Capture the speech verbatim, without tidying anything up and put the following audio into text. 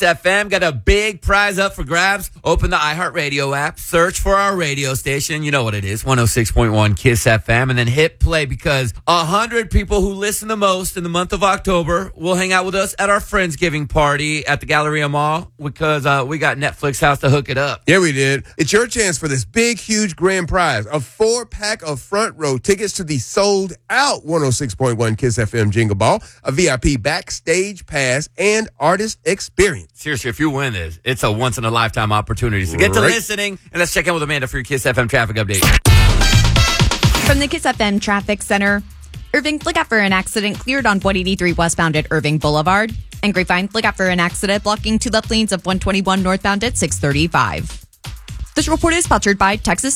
F M. Got a big prize up for grabs. Open the iHeartRadio app, search for our radio station. You know what it is, one oh six point one Kiss F M, and then hit play because one hundred people who listen the most in the month of October will hang out with us at our Friendsgiving party at the Galleria Mall because uh, we got Netflix House to hook it up. Yeah, we did. It's your chance for this big, huge grand prize, a four-pack of front row tickets to the sold-out one oh six point one Kiss F M Jingle Ball, a V I P backstage pass, and artist experience. Seriously, if you win this, it's a once-in-a-lifetime opportunity. So get to Right. listening, and let's check in with Amanda for your Kiss F M traffic update. From the Kiss F M Traffic Center, Irving, look out for an accident cleared on one eighty-three westbound at Irving Boulevard. And Grapevine, look out for an accident blocking two left lanes of one twenty-one northbound at six thirty-five. This report is sponsored by Texas